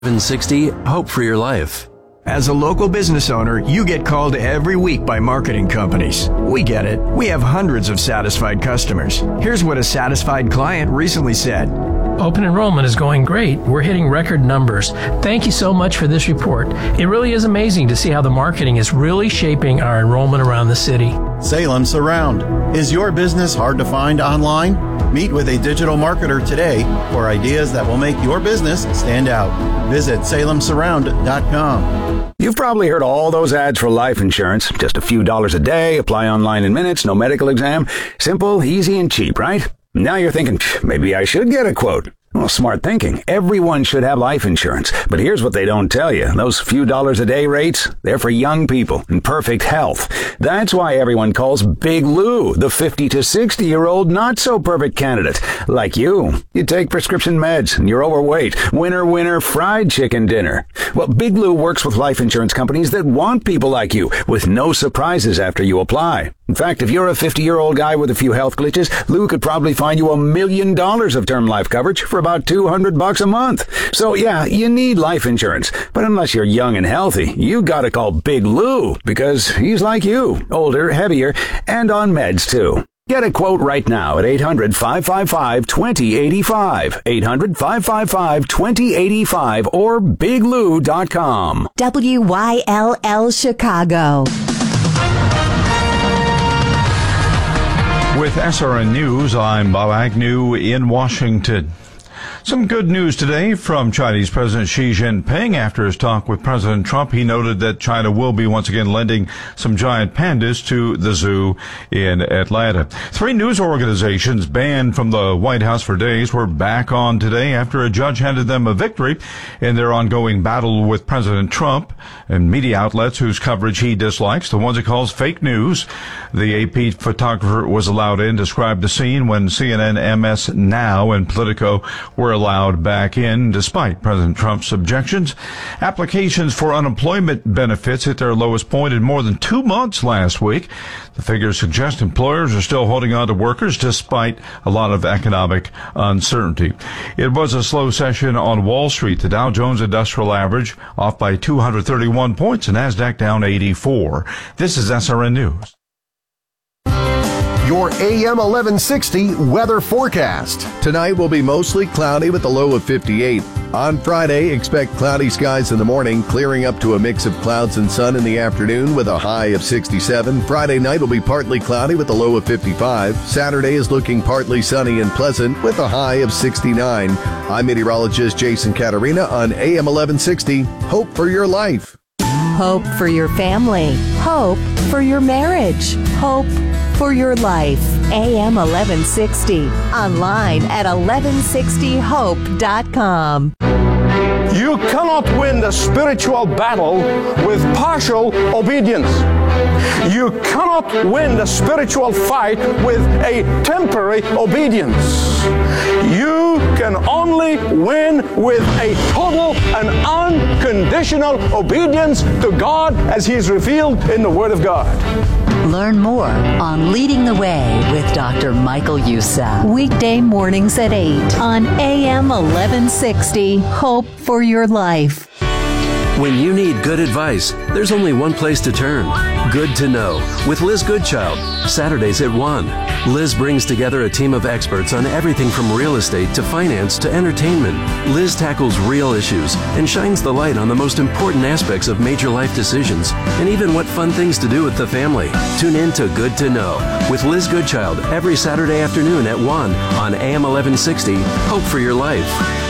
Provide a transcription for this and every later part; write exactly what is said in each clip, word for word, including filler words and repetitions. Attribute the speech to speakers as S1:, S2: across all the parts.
S1: seven sixty, hope for your life.
S2: As a local business owner, you get called every week by marketing companies. We get it. We have hundreds of satisfied customers. Here's what a satisfied client recently said.
S3: Open enrollment is going great. We're hitting record numbers. Thank you so much for this report. It really is amazing to see how the marketing is really shaping our enrollment around the city.
S4: Salem Surround. Is your business hard to find online? Meet with a digital marketer today for ideas that will make your business stand out. Visit salem surround dot com.
S5: You've probably heard all those ads for life insurance. Just a few dollars a day, apply online in minutes, no medical exam. Simple, easy, and cheap, right? Now you're thinking, maybe I should get a quote. Well, smart thinking. Everyone should have life insurance. But here's what they don't tell you. Those few dollars a day rates, they're for young people in perfect health. That's why everyone calls Big Lou the fifty to sixty year old not so perfect candidate. Like you. You take prescription meds and you're overweight. Winner, winner, fried chicken dinner. Well, Big Lou works with life insurance companies that want people like you with no surprises after you apply. In fact, if you're a fifty-year-old guy with a few health glitches, Lou could probably find you a million dollars of term life coverage for about two hundred bucks a month. So yeah, you need life insurance. But unless you're young and healthy, you gotta call Big Lou because he's like you, older, heavier, and on meds too. Get a quote right now at eight hundred, five five five, two zero eight five, eight hundred, five five five, two zero eight five, or big lou dot com.
S6: W Y L L Chicago.
S7: With S R N News, I'm Bob Agnew in Washington. Some good news today from Chinese President Xi Jinping. After his talk with President Trump, he noted that China will be once again lending some giant pandas to the zoo in Atlanta. Three news organizations banned from the White House for days were back on today after a judge handed them a victory in their ongoing battle with President Trump and media outlets whose coverage he dislikes, the ones he calls fake news. The A P photographer was allowed in, described the scene when C N N, M S Now, and Politico were allowed back in despite President Trump's objections. Applications for unemployment benefits hit their lowest point in more than two months last week. The figures suggest employers are still holding on to workers despite a lot of economic uncertainty. It was a slow session on Wall Street. The Dow Jones Industrial Average off by two hundred thirty-one points and NASDAQ down eighty-four. This is S R N News.
S8: Your A M eleven sixty weather forecast. Tonight will be mostly cloudy with a low of fifty-eight. On Friday, expect cloudy skies in the morning, clearing up to a mix of clouds and sun in the afternoon with a high of sixty-seven. Friday night will be partly cloudy with a low of fifty-five. Saturday is looking partly sunny and pleasant with a high of sixty-nine. I'm meteorologist Jason Caterina on A M eleven sixty. Hope for your life.
S6: Hope for your family. Hope for your marriage. Hope for your life. A M eleven sixty. Online at eleven sixty hope dot com.
S9: You cannot win the spiritual battle with partial obedience. You cannot win the spiritual fight with a temporary obedience. You can only win with a total and unconditional obedience to God as He is revealed in the Word of God.
S10: Learn more on Leading the Way with Doctor Michael Youssef.
S6: Weekday mornings at eight on A M eleven sixty. Hope for your life.
S1: When you need good advice, there's only one place to turn. Good to Know with Liz Goodchild, Saturdays at one. Liz brings together a team of experts on everything from real estate to finance to entertainment. Liz tackles real issues and shines the light on the most important aspects of major life decisions and even what fun things to do with the family. Tune in to Good to Know with Liz Goodchild every Saturday afternoon at one on A M eleven sixty. Hope for your life.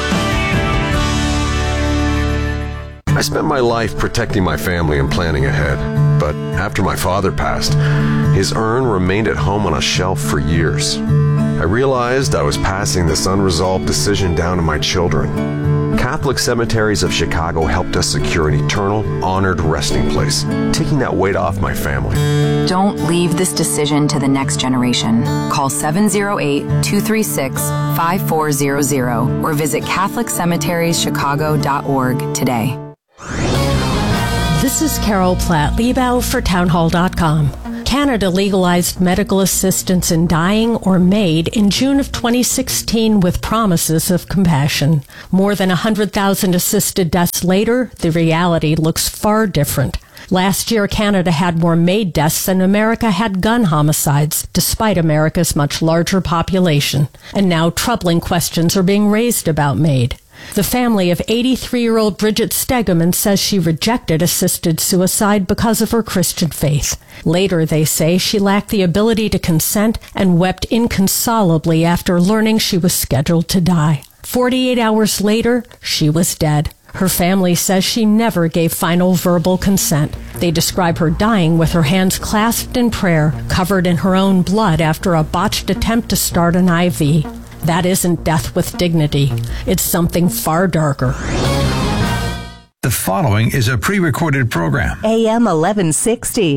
S11: I spent my life protecting my family and planning ahead, but after my father passed, his urn remained at home on a shelf for years. I realized I was passing this unresolved decision down to my children. Catholic Cemeteries of Chicago helped us secure an eternal, honored resting place, taking that weight off my family.
S12: Don't leave this decision to the next generation. Call seven oh eight, two three six, five four zero zero or visit catholic cemeteries chicago dot org today.
S13: This is Carol Platt-Liebau for townhall dot com. Canada legalized medical assistance in dying or MAID in June of twenty sixteen with promises of compassion. More than one hundred thousand assisted deaths later, the reality looks far different. Last year, Canada had more MAID deaths than America had gun homicides, despite America's much larger population. And now troubling questions are being raised about MAID. The family of eighty-three-year-old Bridget Stegeman says she rejected assisted suicide because of her Christian faith. Later, they say, she lacked the ability to consent and wept inconsolably after learning she was scheduled to die. forty-eight hours later, she was dead. Her family says she never gave final verbal consent. They describe her dying with her hands clasped in prayer, covered in her own blood after a botched attempt to start an I V. That isn't death with dignity. It's something far darker.
S14: The following is a pre-recorded program.
S6: A M eleven sixty.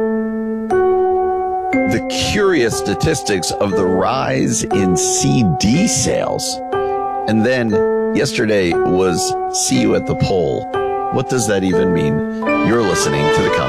S15: The curious statistics of the rise in C D sales. And then yesterday was See You at the Poll. What does that even mean? You're listening to The